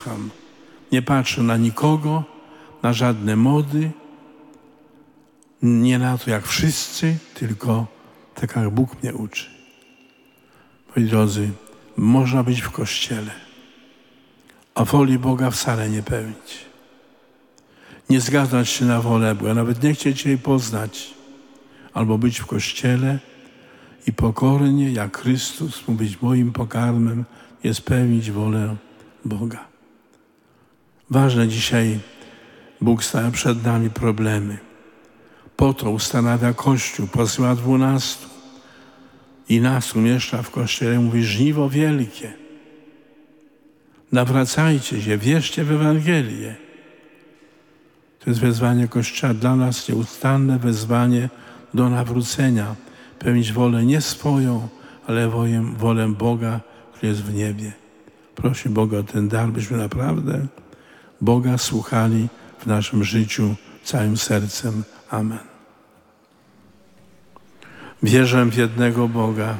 Nie patrzę na nikogo, na żadne mody, nie na to jak wszyscy, tylko tak jak Bóg mnie uczy. Moi drodzy, można być w Kościele, a woli Boga wcale nie pełnić. Nie zgadzać się na wolę Boga, nawet nie chcieć jej poznać, albo być w Kościele i pokornie, jak Chrystus, mówić moim pokarmem jest pełnić wolę Boga. Ważne dzisiaj, Bóg stawia przed nami problemy. Po to ustanawia Kościół, posyła 12 i nas umieszcza w Kościele, mówi żniwo wielkie. Nawracajcie się, wierzcie w Ewangelię. To jest wezwanie Kościoła dla nas, nieustanne wezwanie do nawrócenia, pełnić wolę nie swoją, ale wolę Boga, który jest w niebie. Proszę Boga o ten dar, byśmy naprawdę Boga słuchali w naszym życiu całym sercem. Amen. Wierzę w jednego Boga,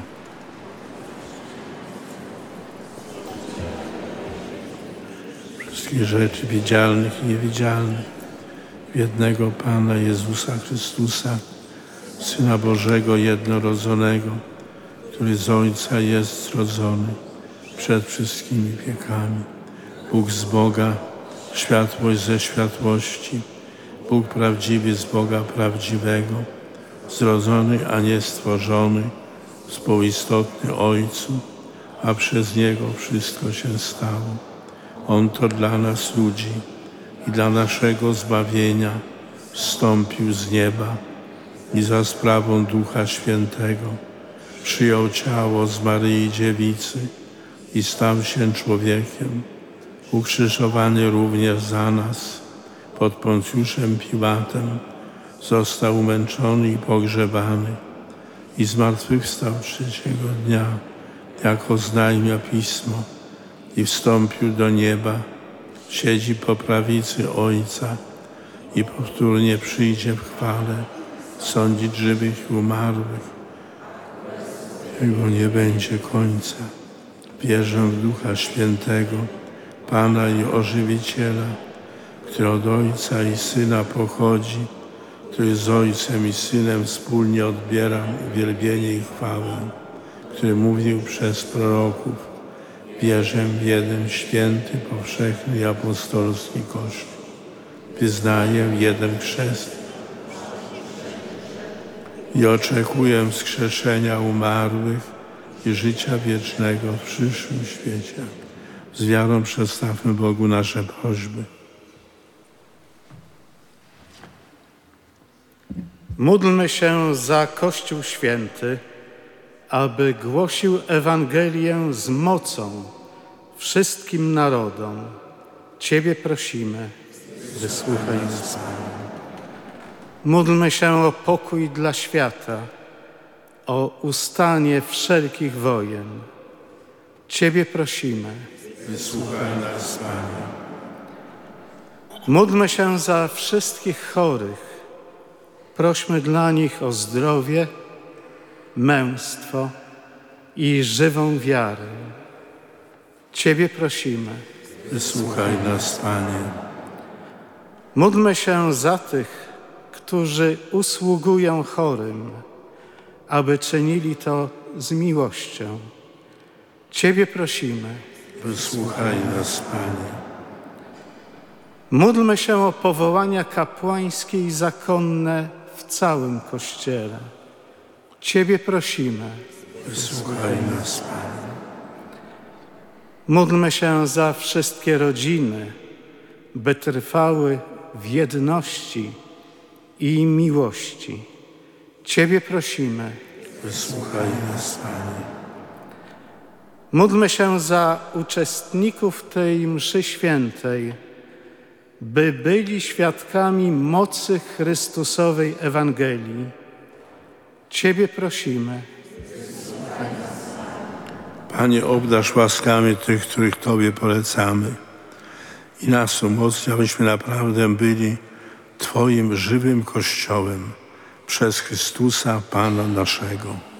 wszystkich rzeczy widzialnych i niewidzialnych, w jednego Pana Jezusa Chrystusa, Syna Bożego jednorodzonego, który z Ojca jest zrodzony przed wszystkimi wiekami. Bóg z Boga, światłość ze światłości, Bóg prawdziwy z Boga prawdziwego, zrodzony, a nie stworzony, współistotny Ojcu, a przez Niego wszystko się stało. On to dla nas ludzi i dla naszego zbawienia wstąpił z nieba i za sprawą Ducha Świętego przyjął ciało z Maryi Dziewicy i stał się człowiekiem, ukrzyżowany również za nas pod Poncjuszem Piłatem, został umęczony i pogrzebany i zmartwychwstał trzeciego dnia, jak oznajmia Pismo, i wstąpił do nieba, siedzi po prawicy Ojca i powtórnie przyjdzie w chwale sądzić żywych i umarłych. Jego nie będzie końca. Wierzę w Ducha Świętego, Pana i Ożywiciela, który od Ojca i Syna pochodzi, który z Ojcem i Synem wspólnie odbiera wielbienie i chwałę, który mówił przez proroków. Wierzę w jeden święty, powszechny i apostolski Kościół. Wyznaję jeden chrzest i oczekuję wskrzeszenia umarłych i życia wiecznego w przyszłym świecie. Z wiarą przedstawmy Bogu nasze prośby. Módlmy się za Kościół Święty, aby głosił Ewangelię z mocą wszystkim narodom. Ciebie prosimy, wysłuchaj nas, Panie. Módlmy się o pokój dla świata, o ustanie wszelkich wojen. Ciebie prosimy, wysłuchaj nas, Panie. Módlmy się za wszystkich chorych. Prośmy dla nich o zdrowie, męstwo i żywą wiarę. Ciebie prosimy, wysłuchaj nas, Panie. Módlmy się za tych, którzy usługują chorym, aby czynili to z miłością. Ciebie prosimy, wysłuchaj nas, Panie. Módlmy się o powołania kapłańskie i zakonne w całym Kościele. Ciebie prosimy, wysłuchaj nas, Panie. Módlmy się za wszystkie rodziny, by trwały w jedności i miłości. Ciebie prosimy, wysłuchaj nas, Panie. Módlmy się za uczestników tej mszy świętej, by byli świadkami mocy Chrystusowej Ewangelii. Ciebie prosimy. Panie, obdarz łaskami tych, których Tobie polecamy i nas umocnij, abyśmy naprawdę byli Twoim żywym Kościołem przez Chrystusa, Pana naszego.